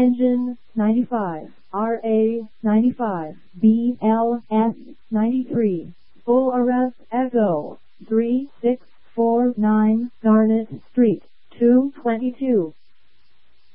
Engine 95, RA 95, BLS 93. Full arrest Echo 3649 Garnet Street, 222.